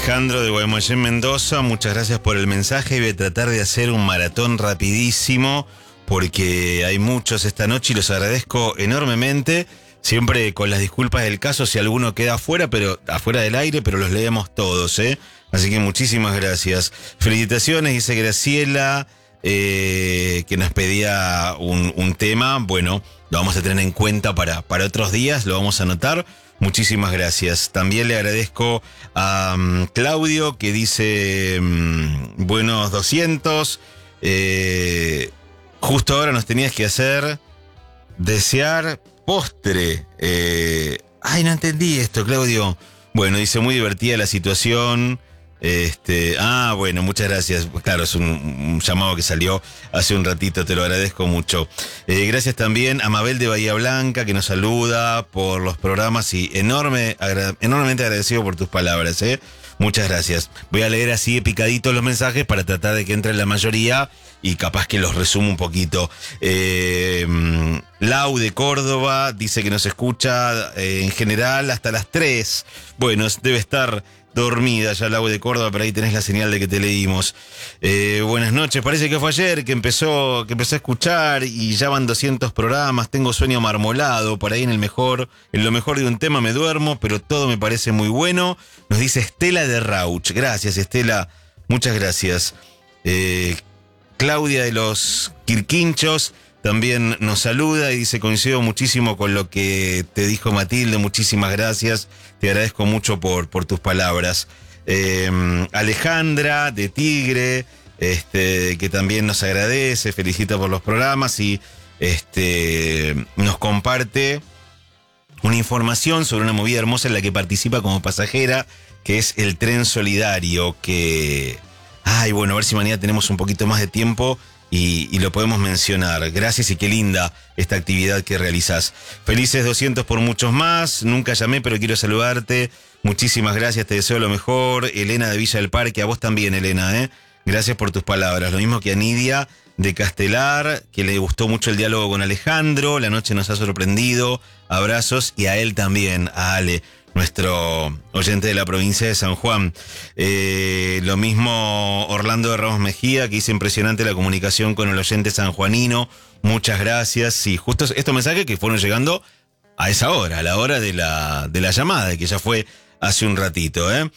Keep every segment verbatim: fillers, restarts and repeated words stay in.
Alejandro de Guaymallén, Mendoza, muchas gracias por el mensaje. Voy a tratar de hacer un maratón rapidísimo porque hay muchos esta noche y los agradezco enormemente. Siempre con las disculpas del caso si alguno queda afuera, pero afuera del aire, pero los leemos todos, ¿eh? Así que muchísimas gracias. Felicitaciones, dice Graciela, eh, que nos pedía un, un tema. Bueno, lo vamos a tener en cuenta para, para otros días, lo vamos a anotar. Muchísimas gracias. También le agradezco a um, Claudio, que dice um, buenos doscientos. Eh, justo ahora nos tenías que hacer desear postre. Eh, ay, no entendí esto, Claudio. Bueno, dice muy divertida la situación. Este, ah, bueno, muchas gracias. Claro, es un, un llamado que salió hace un ratito, te lo agradezco mucho. Eh, gracias también a Mabel de Bahía Blanca, que nos saluda por los programas y enorme, agra- enormemente agradecido por tus palabras, ¿eh? Muchas gracias. Voy a leer así de picadito los mensajes para tratar de que entre la mayoría y capaz que los resumo un poquito. Eh, Lau de Córdoba dice que nos escucha eh, en general hasta las tres. Bueno, debe estar dormida ya Lau de Córdoba, pero ahí tenés la señal de que te leímos. Eh, buenas noches, parece que fue ayer que empezó, que empecé a escuchar y ya van doscientos programas, tengo sueño marmolado, por ahí en el mejor, en lo mejor de un tema me duermo, pero todo me parece muy bueno. Nos dice Estela de Rauch. Gracias, Estela, muchas gracias. Eh, Claudia de los Quirquinchos también nos saluda y dice, coincido muchísimo con lo que te dijo Matilde, muchísimas gracias, te agradezco mucho por, por tus palabras. Eh, Alejandra de Tigre, este, que también nos agradece, felicita por los programas y este, nos comparte una información sobre una movida hermosa en la que participa como pasajera, que es el Tren Solidario, que... Ay, bueno, a ver si mañana tenemos un poquito más de tiempo y, y lo podemos mencionar. Gracias y qué linda esta actividad que realizás. Felices doscientos por muchos más. Nunca llamé, pero quiero saludarte. Muchísimas gracias, te deseo lo mejor. Elena de Villa del Parque, a vos también, Elena, ¿eh? Gracias por tus palabras. Lo mismo que a Nidia de Castelar, que le gustó mucho el diálogo con Alejandro. La noche nos ha sorprendido. Abrazos y a él también, a Ale, nuestro oyente de la provincia de San Juan. Eh, lo mismo Orlando de Ramos Mejía, que dice impresionante la comunicación con el oyente sanjuanino. Muchas gracias. Y justo estos mensajes que fueron llegando a esa hora, a la hora de la, de la llamada, que ya fue hace un ratito, ¿eh?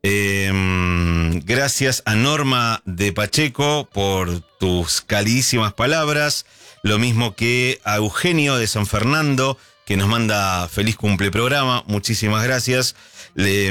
Eh, gracias a Norma de Pacheco por tus calidísimas palabras. Lo mismo que a Eugenio de San Fernando, que nos manda feliz cumple programa, muchísimas gracias. Le,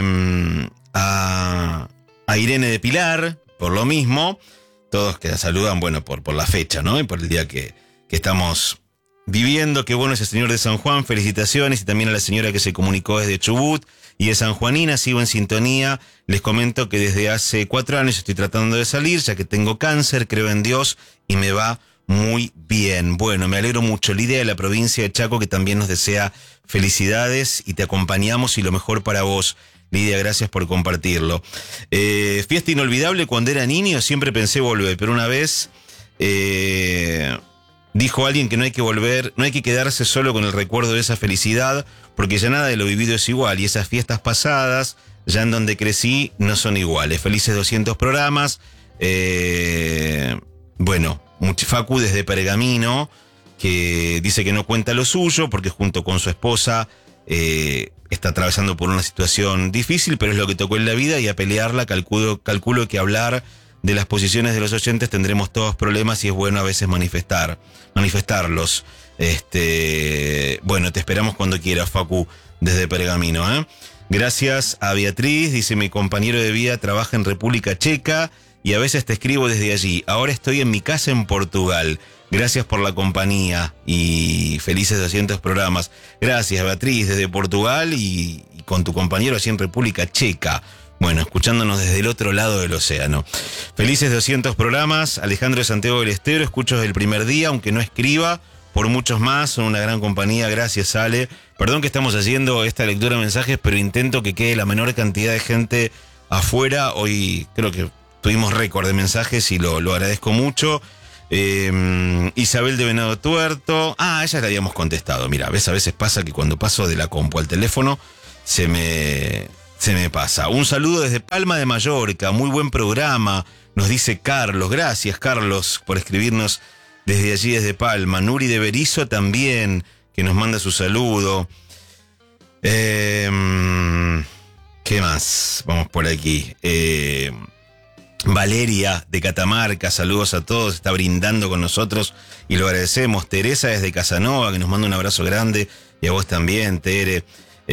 a, a Irene de Pilar, por lo mismo, todos que la saludan, bueno, por, por la fecha, ¿no? Y por el día que, que estamos viviendo. Qué bueno ese señor de San Juan, felicitaciones. Y también a la señora que se comunicó desde Chubut y de San Juanina, sigo en sintonía. Les comento que desde hace cuatro años estoy tratando de salir, ya que tengo cáncer, creo en Dios y me va muy bien. Bueno, me alegro mucho. Lidia de la provincia de Chaco, que también nos desea felicidades y te acompañamos y lo mejor para vos. Lidia, gracias por compartirlo. Eh, fiesta inolvidable, cuando era niño siempre pensé volver, pero una vez eh, dijo alguien que no hay que volver, no hay que quedarse solo con el recuerdo de esa felicidad, porque ya nada de lo vivido es igual y esas fiestas pasadas, ya en donde crecí, no son iguales. Felices doscientos programas. Eh, bueno, Facu desde Pergamino, que dice que no cuenta lo suyo porque junto con su esposa eh, está atravesando por una situación difícil, pero es lo que tocó en la vida y a pelearla. Calculo, calculo que hablar de las posiciones de los oyentes tendremos todos problemas y es bueno a veces manifestar, manifestarlos. Este, bueno, te esperamos cuando quieras, Facu, desde Pergamino, ¿eh? Gracias a Beatriz, dice mi compañero de vida trabaja en República Checa y a veces te escribo desde allí. Ahora estoy en mi casa en Portugal. Gracias por la compañía y felices doscientos programas. Gracias, Beatriz, desde Portugal y, y con tu compañero allí en República Checa. Bueno, escuchándonos desde el otro lado del océano. Felices doscientos programas. Alejandro de Santiago del Estero, escucho desde el primer día, aunque no escriba. Por muchos más, son una gran compañía. Gracias, Ale. Perdón que estamos haciendo esta lectura de mensajes, pero intento que quede la menor cantidad de gente afuera. Hoy creo que tuvimos récord de mensajes y lo, lo agradezco mucho. Eh, Isabel de Venado Tuerto. Ah, ella la habíamos contestado. Mira, ves, a veces pasa que cuando paso de la compu al teléfono se me, se me pasa. Un saludo desde Palma de Mallorca, muy buen programa, nos dice Carlos. Gracias, Carlos, por escribirnos desde allí, desde Palma. Nuri de Berizo también, que nos manda su saludo. Eh, ¿Qué más? Vamos por aquí. Eh, Valeria de Catamarca, saludos a todos, está brindando con nosotros y lo agradecemos. Teresa desde Casanova, que nos manda un abrazo grande, y a vos también, Tere.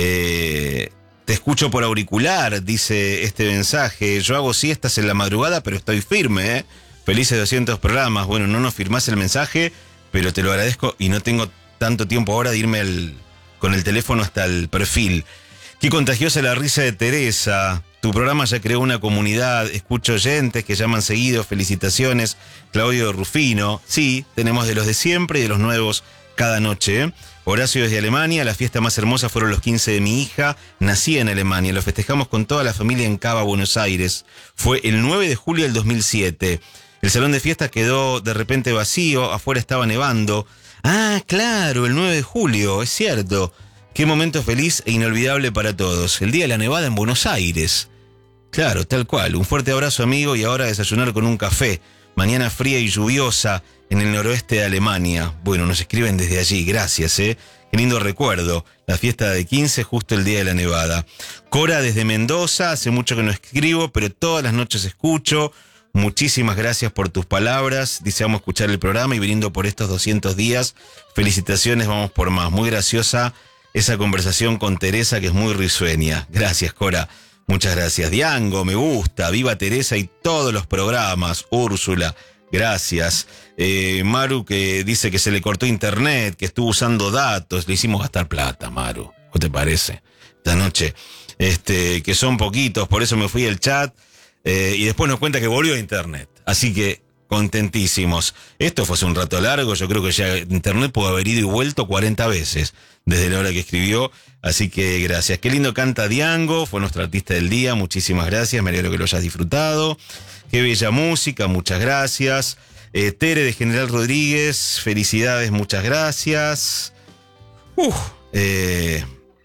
Eh, te escucho por auricular, dice este mensaje. Yo hago siestas en la madrugada, pero estoy firme, ¿eh? Felices doscientos programas. Bueno, no nos firmás el mensaje, pero te lo agradezco y no tengo tanto tiempo ahora de irme al, con el teléfono hasta el perfil. Qué contagiosa la risa de Teresa. Tu programa ya creó una comunidad, escucho oyentes que llaman seguido, felicitaciones. Claudio Rufino, sí, tenemos de los de siempre y de los nuevos cada noche. ¿eh? Horacio desde Alemania, la fiesta más hermosa fueron los quince de mi hija, nací en Alemania, lo festejamos con toda la familia en Cava, Buenos Aires. Fue el nueve de julio del dos mil siete. El salón de fiestas quedó de repente vacío, afuera estaba nevando. Ah, claro, el nueve de julio, es cierto. Qué momento feliz e inolvidable para todos. El día de la nevada en Buenos Aires. Claro, tal cual. Un fuerte abrazo, amigo, y ahora desayunar con un café. Mañana fría y lluviosa en el noroeste de Alemania. Bueno, nos escriben desde allí. Gracias, ¿eh? Qué lindo recuerdo. La fiesta de quince, justo el día de la nevada. Cora desde Mendoza. Hace mucho que no escribo, pero todas las noches escucho. Muchísimas gracias por tus palabras. Dice, vamos a escuchar el programa y viniendo por estos doscientos días. Felicitaciones, vamos por más. Muy graciosa esa conversación con Teresa, que es muy risueña. Gracias, Cora. Muchas gracias. Diango, me gusta. Viva Teresa y todos los programas. Úrsula, gracias. Eh, Maru, que dice que se le cortó internet, que estuvo usando datos. Le hicimos gastar plata, Maru. ¿Qué te parece? Esta noche. Este, que son poquitos, por eso me fui al chat. Eh, y después nos cuenta que volvió a internet. Así que contentísimos. Esto fue hace un rato largo. Yo creo que ya internet pudo haber ido y vuelto cuarenta veces desde la hora que escribió. Así que gracias. Qué lindo canta Diango. Fue nuestro artista del día. Muchísimas gracias. Me alegro que lo hayas disfrutado. Qué bella música. Muchas gracias. Eh, Tere de General Rodríguez. Felicidades. Muchas gracias. Uf, eh...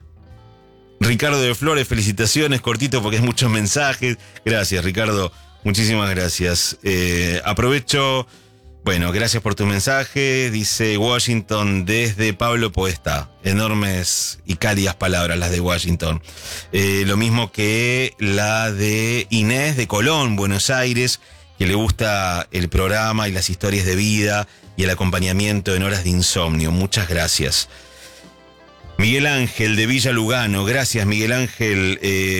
Ricardo de Flores, felicitaciones, cortito porque es muchos mensajes. Gracias, Ricardo, muchísimas gracias. Eh, aprovecho, bueno, gracias por tu mensaje. Dice Washington desde Pablo Podestá. Enormes y cálidas palabras las de Washington. Eh, lo mismo que la de Inés de Colón, Buenos Aires, que le gusta el programa y las historias de vida y el acompañamiento en horas de insomnio. Muchas gracias. Miguel Ángel de Villa Lugano, gracias Miguel Ángel,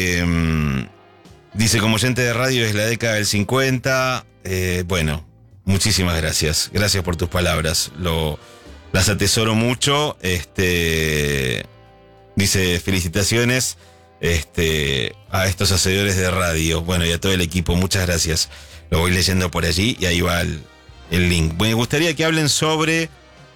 eh, dice como oyente de radio desde la década del cincuenta, eh, bueno, muchísimas gracias, gracias por tus palabras, lo, las atesoro mucho, este, dice felicitaciones este, a estos hacedores de radio, bueno y a todo el equipo, muchas gracias, lo voy leyendo por allí y ahí va el, el link. Me gustaría que hablen sobre...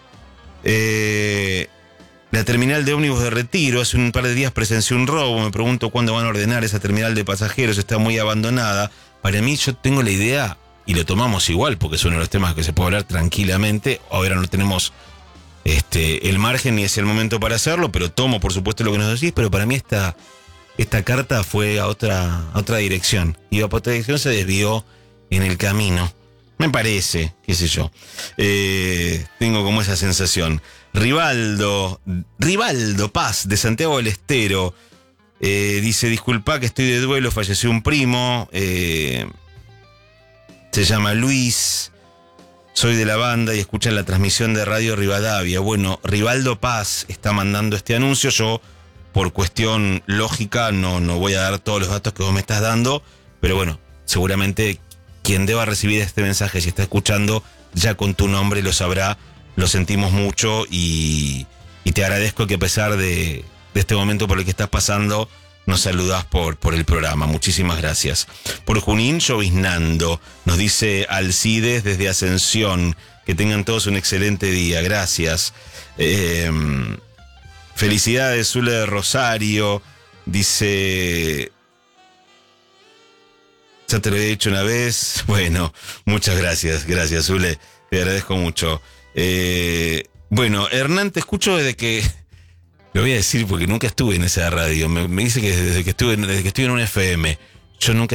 Eh, La terminal de ómnibus de Retiro, hace un par de días presencié un robo, me pregunto cuándo van a ordenar esa terminal de pasajeros, está muy abandonada. Para mí yo tengo la idea, y lo tomamos igual, porque es uno de los temas que se puede hablar tranquilamente, ahora no tenemos este, el margen ni es el momento para hacerlo, pero tomo por supuesto lo que nos decís, pero para mí esta, esta carta fue a otra, a otra dirección, iba para otra dirección, se desvió en el camino. Me parece, qué sé yo. Eh, tengo como esa sensación. Rivaldo, Rivaldo Paz, de Santiago del Estero, eh, dice, disculpa que estoy de duelo, falleció un primo, eh, se llama Luis, soy de la banda y escuchan la transmisión de Radio Rivadavia. Bueno, Rivaldo Paz está mandando este anuncio, yo por cuestión lógica no, no voy a dar todos los datos que vos me estás dando, pero bueno, seguramente quien deba recibir este mensaje, si está escuchando, ya con tu nombre lo sabrá. Lo sentimos mucho y, y te agradezco que a pesar de, de este momento por el que estás pasando, nos saludás por, por el programa. Muchísimas gracias. Por Junín, lloviznando, nos dice Alcides desde Ascensión. Que tengan todos un excelente día. Gracias. Eh, felicidades, Zule de Rosario. Dice... Ya te lo he dicho una vez. Bueno, muchas gracias. Gracias, Zule. Te agradezco mucho. Eh, bueno, Hernán, te escucho desde que Lo voy a decir porque nunca estuve en esa radio. Me, me dice que desde que estuve, desde que estuve en un F M, yo nunca